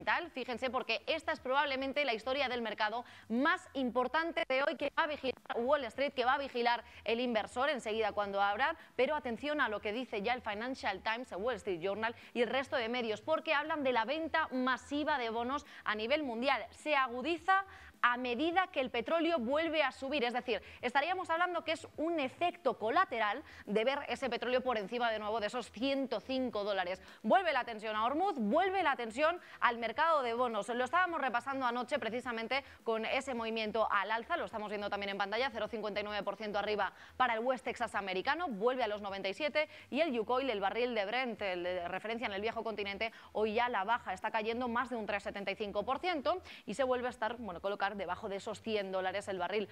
Fíjense, porque esta es probablemente la historia del mercado más importante de hoy, que va a vigilar Wall Street, que va a vigilar el inversor enseguida cuando abra. Pero atención a lo que dice ya el Financial Times, el Wall Street Journal y el resto de medios, porque hablan de la venta masiva de bonos a nivel mundial. Se agudiza a medida que el petróleo vuelve a subir, es decir, estaríamos hablando que es un efecto colateral de ver ese petróleo por encima de nuevo de esos $105. Vuelve la tensión a Hormuz, vuelve la tensión al mercado de bonos. Lo estábamos repasando anoche precisamente con ese movimiento al alza, lo estamos viendo también en pantalla, 0,59% arriba para el West Texas americano, vuelve a los 97, y el Yucoil, el barril de Brent, el de referencia en el viejo continente, hoy ya la baja, está cayendo más de un 3,75% y se vuelve a estar, colocar debajo de esos $100 el barril,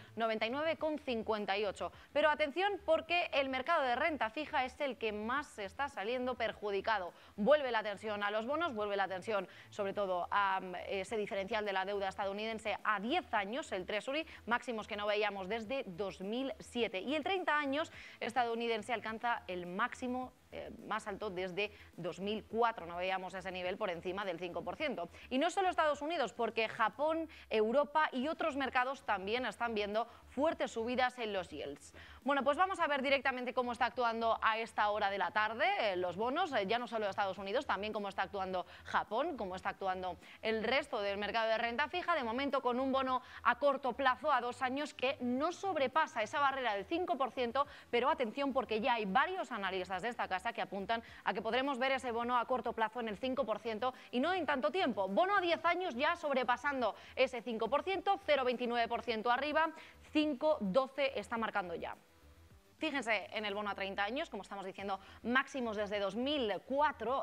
99,58. Pero atención, porque el mercado de renta fija es el que más se está saliendo perjudicado. Vuelve la tensión a los bonos, vuelve la tensión sobre todo a ese diferencial de la deuda estadounidense a 10 años, el Treasury, máximos que no veíamos desde 2007. Y el 30 años estadounidense alcanza el máximo más alto desde 2004, no veíamos ese nivel por encima del 5%. Y no solo Estados Unidos, porque Japón, Europa y otros mercados también están viendo fuertes subidas en los yields. Bueno, pues vamos a ver directamente cómo está actuando a esta hora de la tarde los bonos, ya no solo Estados Unidos, también cómo está actuando Japón, cómo está actuando el resto del mercado de renta fija, de momento con un bono a corto plazo, a 2 años, que no sobrepasa esa barrera del 5%, pero atención, porque ya hay varios analistas de esta casa que apuntan a que podremos ver ese bono a corto plazo en el 5% y no en tanto tiempo. Bono a 10 años ya sobrepasando ese 5%, 0,29% arriba, 5,12 está marcando ya. Fíjense en el bono a 30 años, como estamos diciendo, máximos desde 2004,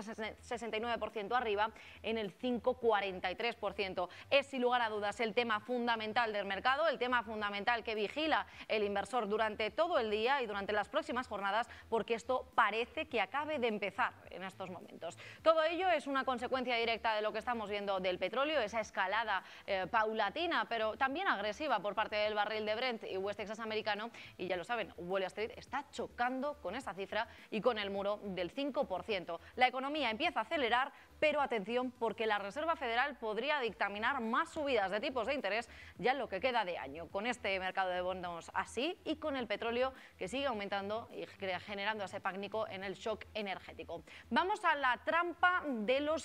0,69% arriba, en el 5,43%. Es sin lugar a dudas el tema fundamental del mercado, el tema fundamental que vigila el inversor durante todo el día y durante las próximas jornadas, porque esto parece que acabe de empezar en estos momentos. Todo ello es una consecuencia directa de lo que estamos viendo del petróleo, esa escalada paulatina, pero también agresiva por parte del barril de Brent y West Texas americano, y ya lo saben, Wall Street está chocando con esa cifra y con el muro del 5%. La economía empieza a acelerar, pero atención, porque la Reserva Federal podría dictaminar más subidas de tipos de interés ya en lo que queda de año, con este mercado de bonos así y con el petróleo que sigue aumentando y generando ese pánico en el shock energético. Vamos a la trampa de los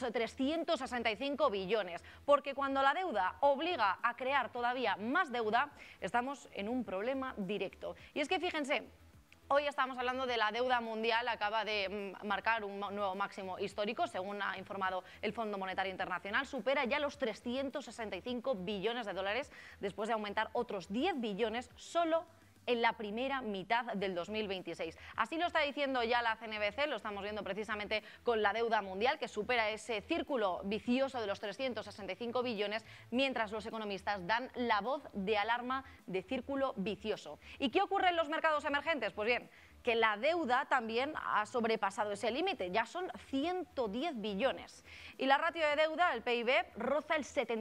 365 billones, porque cuando la deuda obliga a crear todavía más deuda, estamos en un problema directo. Y es que fíjense, hoy estamos hablando de la deuda mundial, acaba de marcar un nuevo máximo histórico, según ha informado el Fondo Monetario Internacional, supera ya los 365 billones de dólares después de aumentar otros 10 billones solo en la primera mitad del 2026. Así lo está diciendo ya la CNBC, lo estamos viendo precisamente con la deuda mundial, que supera ese círculo vicioso de los 365 billones, mientras los economistas dan la voz de alarma de círculo vicioso. ¿Y qué ocurre en los mercados emergentes? Pues bien, que la deuda también ha sobrepasado ese límite, ya son 110 billones. Y la ratio de deuda, el PIB, roza el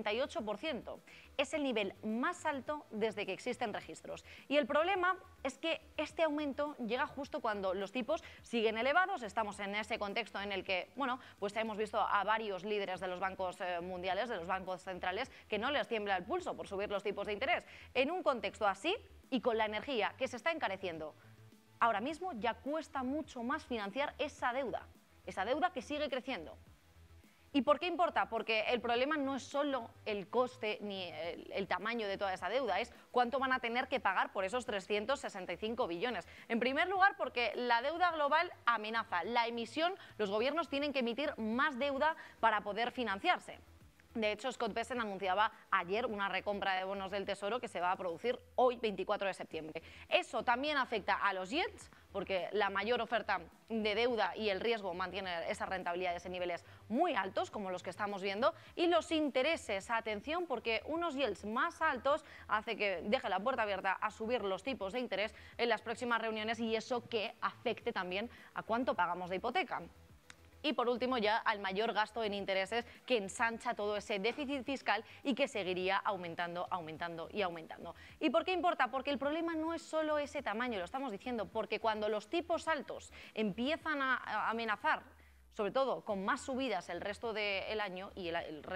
78%. Es el nivel más alto desde que existen registros. Y el problema es que este aumento llega justo cuando los tipos siguen elevados. Estamos en ese contexto en el que, pues hemos visto a varios líderes de los bancos mundiales, de los bancos centrales, que no les tiembla el pulso por subir los tipos de interés. En un contexto así y con la energía que se está encareciendo, ahora mismo ya cuesta mucho más financiar esa deuda que sigue creciendo. ¿Y por qué importa? Porque el problema no es solo el coste ni el tamaño de toda esa deuda, es cuánto van a tener que pagar por esos 365 billones. En primer lugar, porque la deuda global amenaza la emisión, los gobiernos tienen que emitir más deuda para poder financiarse. De hecho, Scott Bessent anunciaba ayer una recompra de bonos del Tesoro que se va a producir hoy, 24 de septiembre. Eso también afecta a los yields, porque la mayor oferta de deuda y el riesgo mantiene esas rentabilidades en niveles muy altos, como los que estamos viendo, y los intereses, atención, porque unos yields más altos hace que deje la puerta abierta a subir los tipos de interés en las próximas reuniones, y eso que afecte también a cuánto pagamos de hipoteca. Y por último, ya al mayor gasto en intereses que ensancha todo ese déficit fiscal y que seguiría aumentando, aumentando y aumentando. ¿Y por qué importa? Porque el problema no es solo ese tamaño, lo estamos diciendo, porque cuando los tipos altos empiezan a amenazar sobre todo con más subidas el resto del año y el